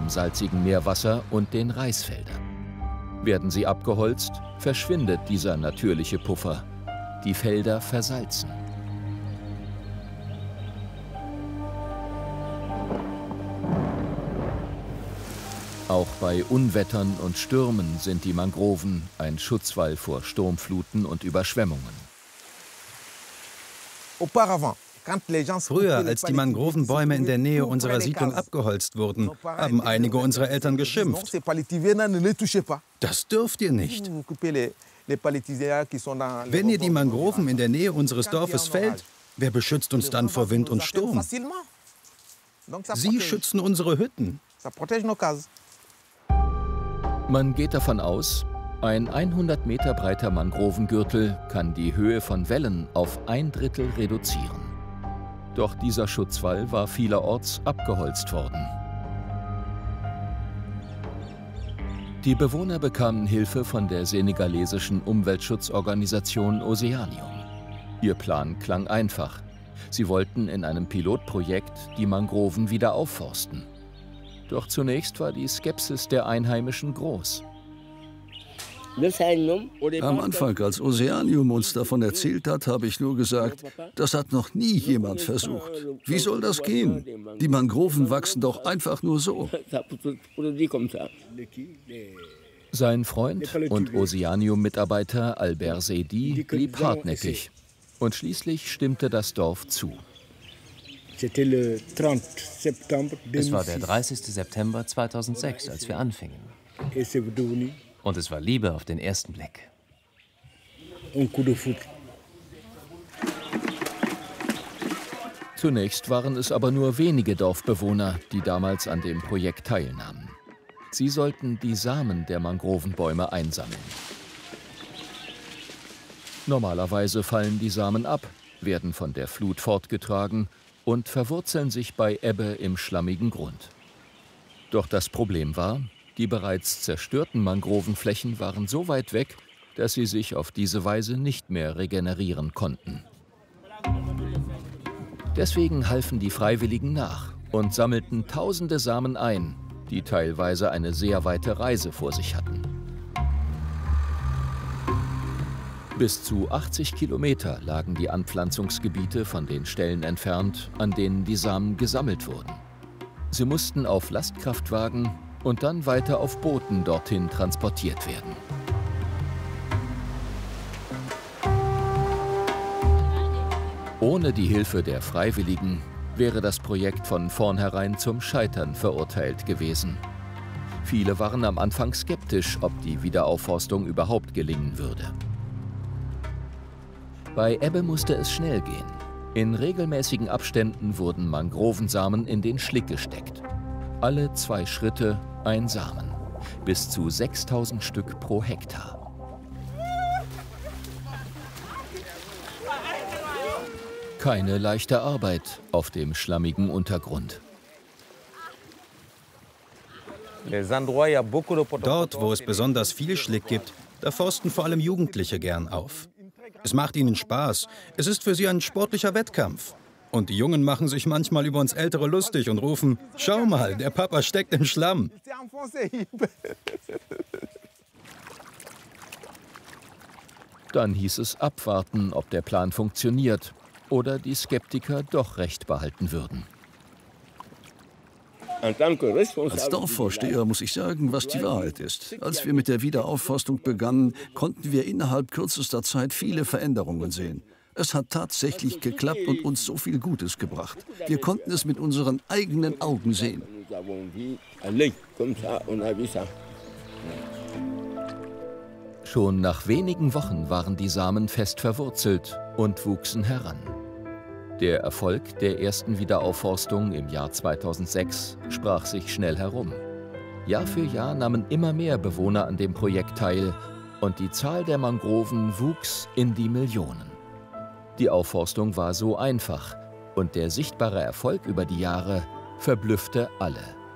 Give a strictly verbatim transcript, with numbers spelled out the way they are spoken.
dem salzigen Meerwasser und den Reisfeldern. Werden sie abgeholzt, verschwindet dieser natürliche Puffer. Die Felder versalzen. Auch bei Unwettern und Stürmen sind die Mangroven ein Schutzwall vor Sturmfluten und Überschwemmungen. Früher, als die Mangrovenbäume in der Nähe unserer Siedlung abgeholzt wurden, haben einige unserer Eltern geschimpft. Das dürft ihr nicht. Wenn ihr die Mangroven in der Nähe unseres Dorfes fällt, wer beschützt uns dann vor Wind und Sturm? Sie schützen unsere Hütten. Man geht davon aus, ein hundert Meter breiter Mangrovengürtel kann die Höhe von Wellen auf ein Drittel reduzieren. Doch dieser Schutzwall war vielerorts abgeholzt worden. Die Bewohner bekamen Hilfe von der senegalesischen Umweltschutzorganisation Oceanium. Ihr Plan klang einfach. Sie wollten in einem Pilotprojekt die Mangroven wieder aufforsten. Doch zunächst war die Skepsis der Einheimischen groß. Am Anfang, als Oceanium uns davon erzählt hat, habe ich nur gesagt, das hat noch nie jemand versucht. Wie soll das gehen? Die Mangroven wachsen doch einfach nur so. Sein Freund und Oceanium-Mitarbeiter Albert Seydi blieb hartnäckig. Und schließlich stimmte das Dorf zu. Es war der dreißigste September zweitausendsechs, als wir anfingen. Und es war Liebe auf den ersten Blick. Zunächst waren es aber nur wenige Dorfbewohner, die damals an dem Projekt teilnahmen. Sie sollten die Samen der Mangrovenbäume einsammeln. Normalerweise fallen die Samen ab, werden von der Flut fortgetragen und verwurzeln sich bei Ebbe im schlammigen Grund. Doch das Problem war, die bereits zerstörten Mangrovenflächen waren so weit weg, dass sie sich auf diese Weise nicht mehr regenerieren konnten. Deswegen halfen die Freiwilligen nach und sammelten tausende Samen ein, die teilweise eine sehr weite Reise vor sich hatten. Bis zu achtzig Kilometer lagen die Anpflanzungsgebiete von den Stellen entfernt, an denen die Samen gesammelt wurden. Sie mussten auf Lastkraftwagen und dann weiter auf Booten dorthin transportiert werden. Ohne die Hilfe der Freiwilligen wäre das Projekt von vornherein zum Scheitern verurteilt gewesen. Viele waren am Anfang skeptisch, ob die Wiederaufforstung überhaupt gelingen würde. Bei Ebbe musste es schnell gehen. In regelmäßigen Abständen wurden Mangrovensamen in den Schlick gesteckt. Alle zwei Schritte ein Samen. Bis zu sechstausend Stück pro Hektar. Keine leichte Arbeit auf dem schlammigen Untergrund. Dort, wo es besonders viel Schlick gibt, da forsten vor allem Jugendliche gern auf. Es macht ihnen Spaß. Es ist für sie ein sportlicher Wettkampf. Und die Jungen machen sich manchmal über uns Ältere lustig und rufen, schau mal, der Papa steckt im Schlamm. Dann hieß es abwarten, ob der Plan funktioniert oder die Skeptiker doch recht behalten würden. Als Dorfvorsteher muss ich sagen, was die Wahrheit ist. Als wir mit der Wiederaufforstung begannen, konnten wir innerhalb kürzester Zeit viele Veränderungen sehen. Es hat tatsächlich geklappt und uns so viel Gutes gebracht. Wir konnten es mit unseren eigenen Augen sehen. Schon nach wenigen Wochen waren die Samen fest verwurzelt und wuchsen heran. Der Erfolg der ersten Wiederaufforstung im Jahr zweitausendsechs sprach sich schnell herum. Jahr für Jahr nahmen immer mehr Bewohner an dem Projekt teil und die Zahl der Mangroven wuchs in die Millionen. Die Aufforstung war so einfach und der sichtbare Erfolg über die Jahre verblüffte alle.